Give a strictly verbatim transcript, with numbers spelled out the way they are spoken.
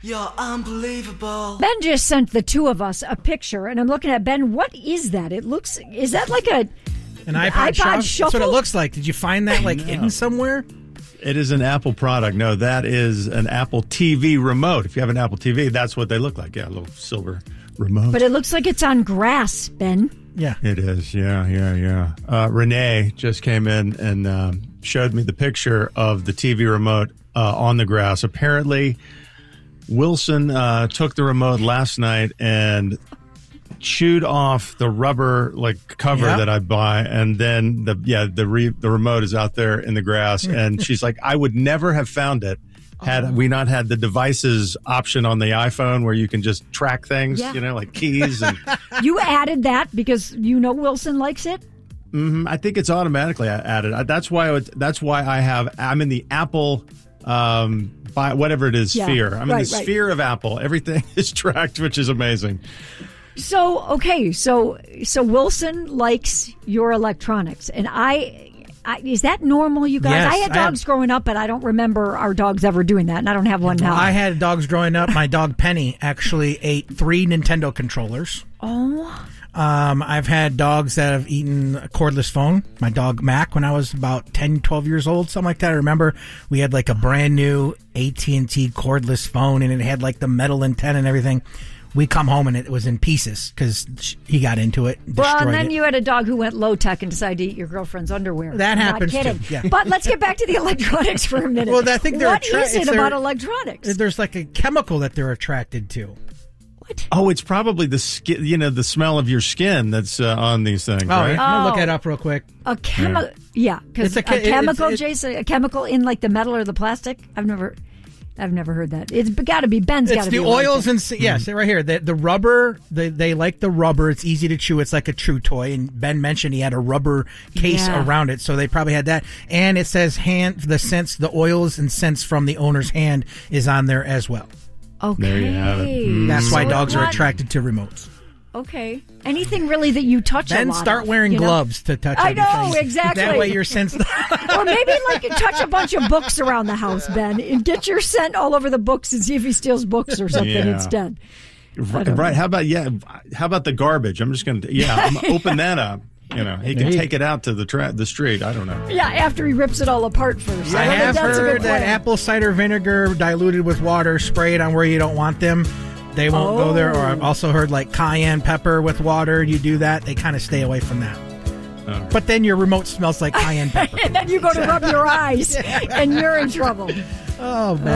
You're unbelievable. Ben just sent the two of us a picture, and I'm looking at Ben. What is that? It looks, is that like a an iPod, iPod shuffle? shuffle? That's what it looks like. Did you find that like No. hidden somewhere? It is an Apple product. No, that is an Apple T V remote. If you have an Apple T V, that's what they look like. Yeah, a little silver remote. But it looks like it's on grass, Ben. Yeah. It is. Yeah, yeah, yeah. Uh, Renee just came in and um, showed me the picture of the T V remote uh, on the grass. Apparently, Wilson uh, took the remote last night and chewed off the rubber like cover Yep. that I buy, and then the yeah the re, the remote is out there in the grass, and she's like, I would never have found it had Oh. we not had the devices option on the iPhone where you can just track things, Yeah. you know, like keys and. You added that because you know Wilson likes it? Mm-hmm. I think it's automatically added. I- That's why. It, that's why I have. I'm in the Apple, um, by whatever it is, Yeah, sphere. I'm in right, the right. sphere of Apple. Everything is tracked, which is amazing. So, okay, so so Wilson likes your electronics, and I, I is that normal, you guys? Yes, I had I have- dogs growing up, but I don't remember our dogs ever doing that, and I don't have one now. I had dogs growing up. My dog Penny actually ate three Nintendo controllers. oh, Um, I've had dogs that have eaten a cordless phone. My dog Mac, when I was about ten, twelve years old, something like that. I remember we had like a brand new A T and T cordless phone, and it had like the metal antenna and everything. We come home and it was in pieces because he got into it, and well, destroyed and then it. you had a dog who went low tech and decided to eat your girlfriend's underwear. That I'm happens not too, kidding. yeah. But let's get back to the electronics for a minute. Well, I think they're what attra- is it it's about their- electronics? There's like a chemical that they're attracted to. What? Oh, it's probably the skin. You know, the smell of your skin that's uh, on these things. Oh, right? I'm gonna look Oh. it up real quick. A chemical, yeah, because It's a, a che- it- chemical, it's- it- Jason, a chemical in like the metal or the plastic. I've never, I've never heard that. It's got to be Ben's. It's Got to the be oils allergic. and yes, right here. The, the rubber, they, they like the rubber. It's easy to chew. It's like a chew toy. And Ben mentioned he had a rubber case Yeah. around it, so they probably had that. And it says hand the scents, the oils and scents from the owner's hand is on there as well. Okay, There you have it. Mm. That's why So dogs it are want- attracted to remotes. Okay, anything really that you touch. a Then lot start of, wearing you know? gloves to touch I know, everything. exactly. That way you're sensitive. Or maybe like touch a bunch of books around the house, Ben, and get your scent all over the books and see if he steals books or something Yeah. instead. Right, don't right. know. How about yeah? How about the garbage? I'm just going to yeah. I'm gonna open that up. You know, he can There you- take it out to the tra- the street. I don't know. Yeah, after he rips it all apart first. I don't think have that's a good heard that plan. apple cider vinegar diluted with water sprayed on where you don't want them, they won't go there. Or I've also heard like cayenne pepper with water. You do that, they kind of stay away from that. Oh. But then your remote smells like cayenne pepper. And then you go to rub your eyes, and you're in trouble. Oh man!